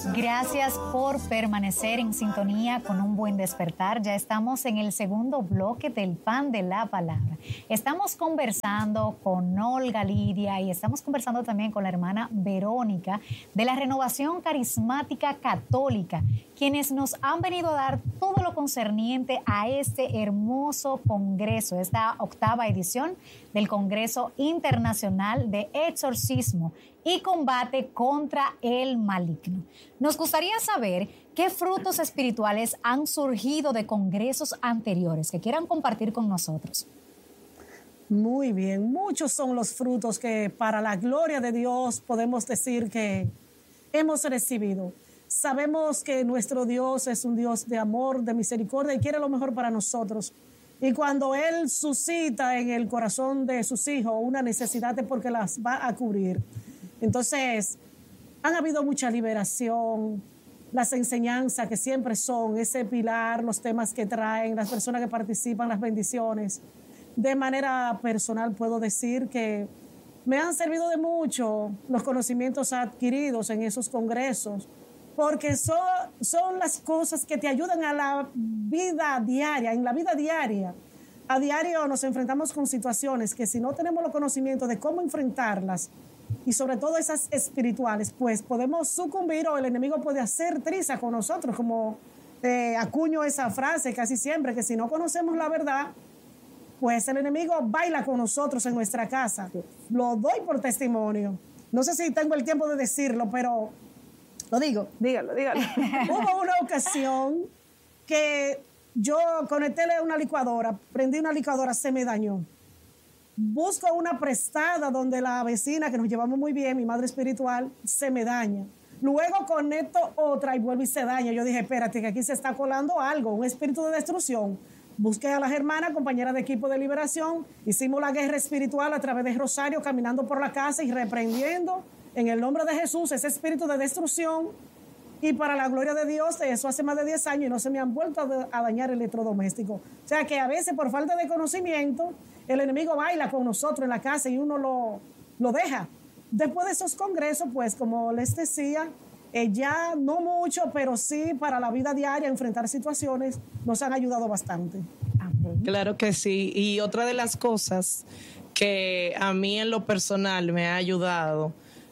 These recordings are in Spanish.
Gracias por permanecer en sintonía con Un Buen Despertar. Ya estamos en el segundo bloque del Pan de la Palabra. Estamos conversando con Olga Lidia y estamos conversando también con la hermana Verónica de la Renovación Carismática Católica, quienes nos han venido a dar todo lo concerniente a este hermoso congreso, esta 8ª edición del Congreso Internacional de Exorcismo y Combate contra el Maligno. Nos gustaría saber qué frutos espirituales han surgido de congresos anteriores que quieran compartir con nosotros. Muy bien, muchos son los frutos que para la gloria de Dios podemos decir que hemos recibido. Sabemos que nuestro Dios es un Dios de amor, de misericordia y quiere lo mejor para nosotros. Y cuando Él suscita en el corazón de sus hijos una necesidad es porque las va a cubrir. Entonces, han habido mucha liberación, las enseñanzas que siempre son ese pilar, los temas que traen, las personas que participan, las bendiciones. De manera personal puedo decir que me han servido de mucho los conocimientos adquiridos en esos congresos, porque son las cosas que te ayudan a la vida diaria. En la vida diaria, a diario nos enfrentamos con situaciones que si no tenemos los conocimientos de cómo enfrentarlas, y sobre todo esas espirituales, pues podemos sucumbir o el enemigo puede hacer triza con nosotros, como acuño esa frase casi siempre, que si no conocemos la verdad, pues el enemigo baila con nosotros en nuestra casa. Lo doy por testimonio. No sé si tengo el tiempo de decirlo, pero lo digo. Dígalo. Hubo una ocasión que yo conecté una licuadora, prendí una licuadora, se me dañó. Busco una prestada donde la vecina, que nos llevamos muy bien, mi madre espiritual, se me daña. Luego conecto otra y vuelve y se daña. Yo dije, espérate, que aquí se está colando algo, un espíritu de destrucción. Busqué a las hermanas, compañeras de equipo de liberación, hicimos la guerra espiritual a través de Rosario, caminando por la casa y reprendiendo en el nombre de Jesús ese espíritu de destrucción. Y para la gloria de Dios, eso hace más de 10 años y no se me han vuelto a dañar electrodomésticos. O sea que a veces por falta de conocimiento, el enemigo baila con nosotros en la casa y uno lo deja. Después de esos congresos, pues como les decía, ya no mucho, pero sí para la vida diaria, enfrentar situaciones, nos han ayudado bastante. Amén. Claro que sí. Y otra de las cosas que a mí en lo personal me ha ayudado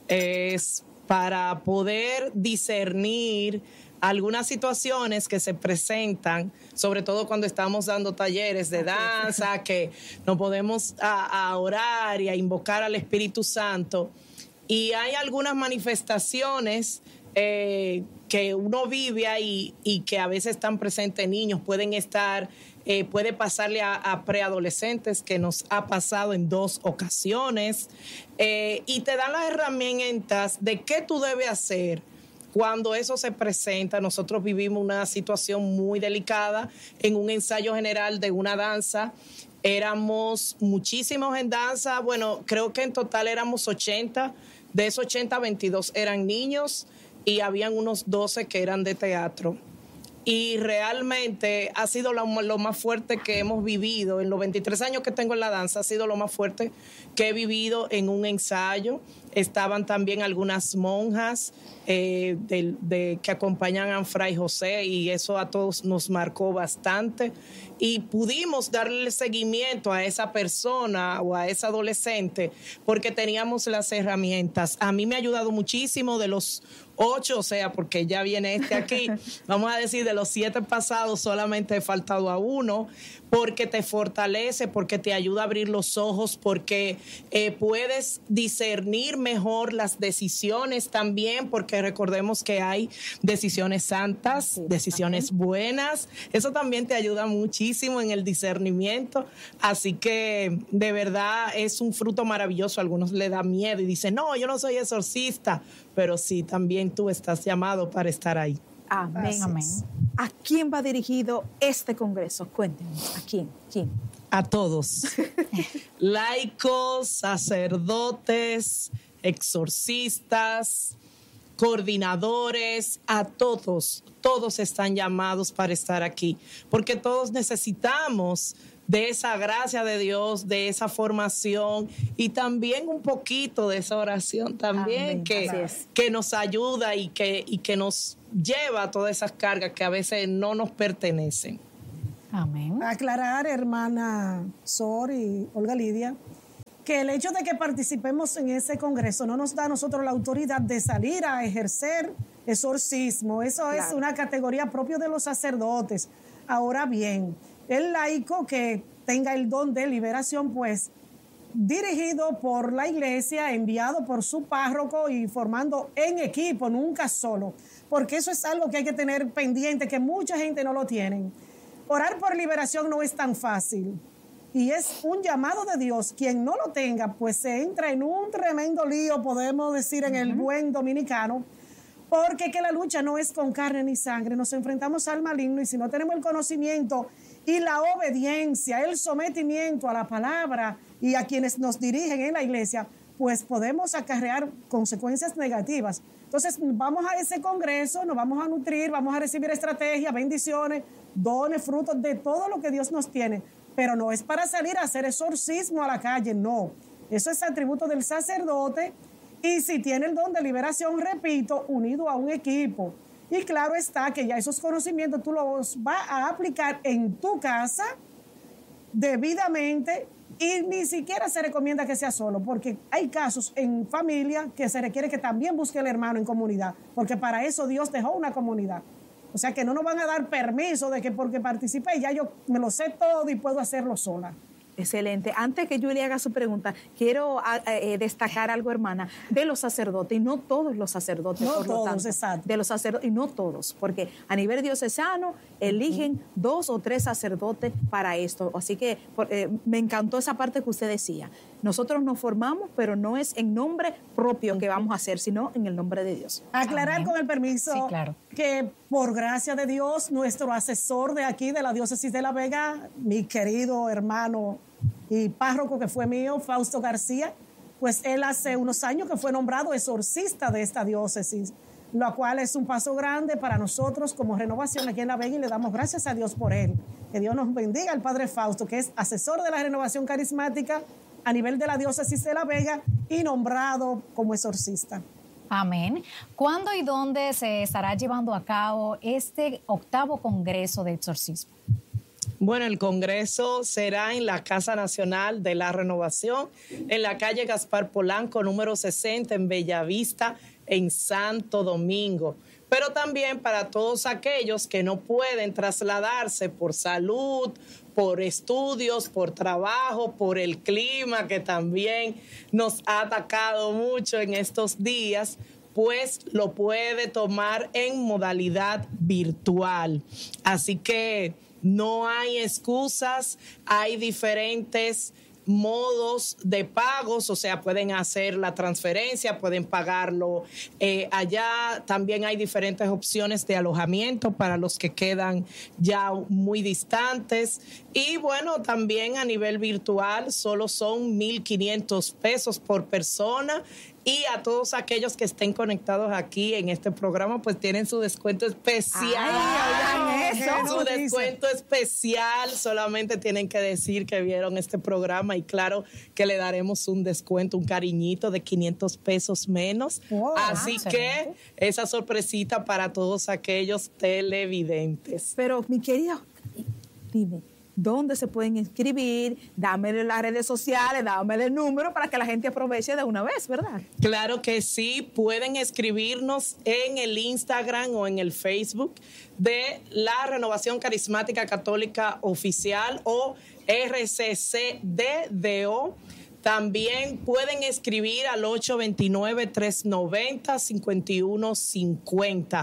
es para poder discernir algunas situaciones que se presentan, sobre todo cuando estamos dando talleres de danza, que nos podemos a orar y a invocar al Espíritu Santo. Y hay algunas manifestaciones que uno vive ahí y que a veces están presentes niños, pueden estar, puede pasarle a preadolescentes, que nos ha pasado en 2 ocasiones, y te dan las herramientas de qué tú debes hacer cuando eso se presenta. Nosotros vivimos una situación muy delicada en un ensayo general de una danza. Éramos muchísimos en danza, bueno, creo que en total éramos 80, de esos 80, 22 eran niños y habían unos 12 que eran de teatro. Y realmente ha sido lo más fuerte que hemos vivido. En los 23 años que tengo en la danza, ha sido lo más fuerte que he vivido en un ensayo. Estaban también algunas monjas que acompañan a Fray José, y eso a todos nos marcó bastante. Y pudimos darle seguimiento a esa persona o a esa adolescente porque teníamos las herramientas. A mí me ha ayudado muchísimo. De los 8, o sea, porque ya viene aquí, vamos a decir, de los 7 pasados solamente he faltado a 1, porque te fortalece, porque te ayuda a abrir los ojos, porque puedes discernir mejor las decisiones también, porque recordemos que hay decisiones santas, sí, decisiones buenas. Eso también te ayuda muchísimo en el discernimiento. Así que de verdad es un fruto maravilloso. A algunos le da miedo y dicen, no, yo no soy exorcista, pero sí, también tú estás llamado para estar ahí. Amén. Amén. ¿A quién va dirigido este congreso? Cuéntenos, ¿a quién? A todos. Laicos, sacerdotes, exorcistas, coordinadores, a todos están llamados para estar aquí, porque todos necesitamos de esa gracia de Dios, de esa formación y también un poquito de esa oración también que nos ayuda y que nos lleva a todas esas cargas que a veces no nos pertenecen. Amén. Aclarar, hermana Sor y Olga Lidia, que el hecho de que participemos en ese congreso no nos da a nosotros la autoridad de salir a ejercer exorcismo. Eso es una categoría propia de los sacerdotes. Ahora bien, el laico que tenga el don de liberación, pues dirigido por la iglesia, enviado por su párroco y formando en equipo, nunca solo, porque eso es algo que hay que tener pendiente, que mucha gente no lo tiene. Orar por liberación no es tan fácil y es un llamado de Dios. Quien no lo tenga, pues se entra en un tremendo lío, podemos decir en el buen dominicano, porque que la lucha no es con carne ni sangre, nos enfrentamos al maligno y si no tenemos el conocimiento y la obediencia, el sometimiento a la palabra y a quienes nos dirigen en la iglesia, pues podemos acarrear consecuencias negativas. Entonces vamos a ese congreso, nos vamos a nutrir, vamos a recibir estrategias, bendiciones, dones, frutos de todo lo que Dios nos tiene, pero no es para salir a hacer exorcismo a la calle, no. Eso es atributo del sacerdote. Y si tiene el don de liberación, repito, unido a un equipo. Y claro está que ya esos conocimientos tú los vas a aplicar en tu casa debidamente y ni siquiera se recomienda que sea solo, porque hay casos en familia que se requiere que también busque el hermano en comunidad, porque para eso Dios dejó una comunidad. O sea que no nos van a dar permiso de que porque participé ya yo me lo sé todo y puedo hacerlo sola. Excelente. Antes que Julie haga su pregunta, quiero destacar algo, hermana, de los sacerdotes, y no todos los sacerdotes, no por lo todos, tanto, exacto. de los sacerdotes, y no todos, porque a nivel diocesano eligen 2 o 3 sacerdotes para esto. Así que me encantó esa parte que usted decía. Nosotros nos formamos, pero no es en nombre propio que vamos a hacer, sino en el nombre de Dios. Aclarar con el permiso que por gracia de Dios, nuestro asesor de aquí, de la diócesis de La Vega, mi querido hermano y párroco que fue mío, Fausto García, pues él hace unos años que fue nombrado exorcista de esta diócesis, lo cual es un paso grande para nosotros como Renovación aquí en La Vega y le damos gracias a Dios por él. Que Dios nos bendiga al Padre Fausto, que es asesor de la Renovación Carismática a nivel de la diócesis de La Vega y nombrado como exorcista. Amén. ¿Cuándo y dónde se estará llevando a cabo este 8º Congreso de Exorcismo? Bueno, el Congreso será en la Casa Nacional de la Renovación, en la calle Gaspar Polanco, número 60, en Bellavista, en Santo Domingo. Pero también para todos aquellos que no pueden trasladarse por salud, por estudios, por trabajo, por el clima que también nos ha atacado mucho en estos días, pues lo puede tomar en modalidad virtual. Así que no hay excusas, hay diferentes modos de pagos, o sea, pueden hacer la transferencia, pueden pagarlo allá. También hay diferentes opciones de alojamiento para los que quedan ya muy distantes. Y bueno, también a nivel virtual solo son 1,500 pesos por persona. Y a todos aquellos que estén conectados aquí en este programa, pues tienen su descuento especial. Su descuento especial. Solamente tienen que decir que vieron este programa y claro que le daremos un descuento, un cariñito de 500 pesos menos. Wow, así que esa sorpresita para todos aquellos televidentes. Pero mi querida, dime, ¿dónde se pueden inscribir? Dame las redes sociales, dame el número para que la gente aproveche de una vez, ¿verdad? Claro que sí, pueden escribirnos en el Instagram o en el Facebook de la Renovación Carismática Católica Oficial o RCCDDO. También pueden escribir al 829-390-5150.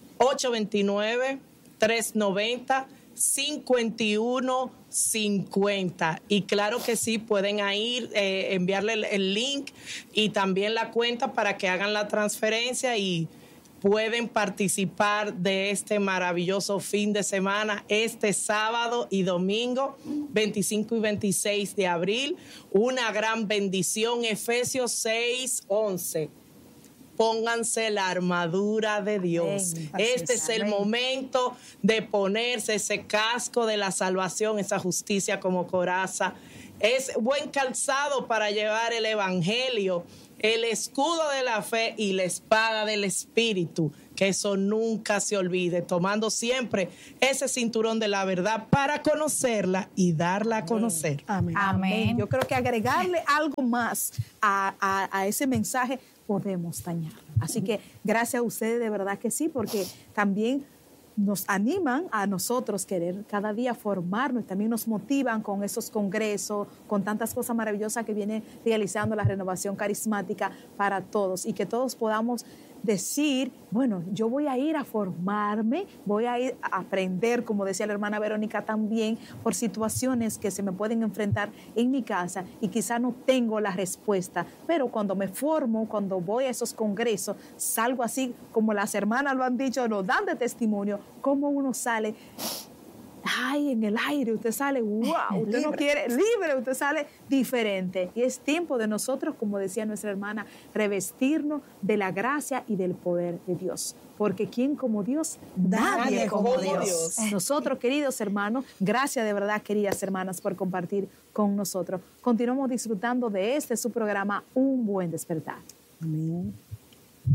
829-390-5150. Y claro que sí, pueden ir, enviarle el link y también la cuenta para que hagan la transferencia y pueden participar de este maravilloso fin de semana, este sábado y domingo, 25 y 26 de abril. Una gran bendición, Efesios 6:11. pónganse la armadura de Dios. Amén. Este es el Amén. momento de ponerse ese casco de la salvación, esa justicia como coraza. Es buen calzado para llevar el evangelio, el escudo de la fe y la espada del Espíritu. Que eso nunca se olvide, tomando siempre ese cinturón de la verdad para conocerla y darla a conocer. Amén. Amén. Yo creo que agregarle algo más a ese mensaje podemos dañarlo. Así que gracias a ustedes, de verdad que sí, porque también nos animan a nosotros querer cada día formarnos, también nos motivan con esos congresos, con tantas cosas maravillosas que viene realizando la Renovación Carismática para todos y que todos podamos decir, bueno, yo voy a ir a formarme, voy a ir a aprender, como decía la hermana Verónica también, por situaciones que se me pueden enfrentar en mi casa y quizá no tengo la respuesta, pero cuando me formo, cuando voy a esos congresos, salgo así como las hermanas lo han dicho, nos dan de testimonio, cómo uno sale, ay, en el aire, usted sale, wow, usted no quiere, libre, usted sale diferente. Y es tiempo de nosotros, como decía nuestra hermana, revestirnos de la gracia y del poder de Dios. Porque ¿quién como Dios? Nadie como Dios. Nosotros, queridos hermanos, gracias de verdad, queridas hermanas, por compartir con nosotros. Continuamos disfrutando de su programa, Un Buen Despertar. Amén.